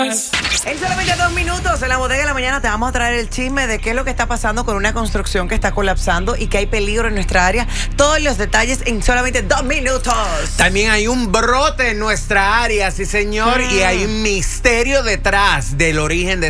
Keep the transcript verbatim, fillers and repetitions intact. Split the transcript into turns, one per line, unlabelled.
En solamente dos minutos, en la bodega de la mañana te vamos a traer el chisme de qué es lo que está pasando con una construcción que está colapsando y que hay peligro en nuestra área. Todos los detalles en solamente dos minutos.
También hay un brote en nuestra área, sí señor, mm. y hay un misterio detrás del origen de